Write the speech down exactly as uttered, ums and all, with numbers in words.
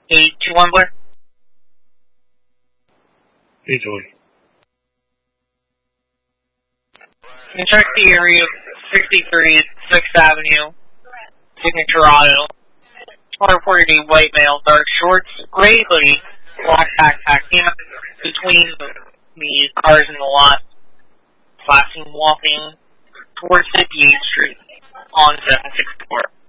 eight two one Blair. Hey, Joey. You check the area of sixty-three sixth Avenue, Signature Auto. I reported a white male, dark shorts, gray hoodie, black backpack, came up between the cars in the lot, flashing, walking towards fifty-eighth Street on seven sixty-four.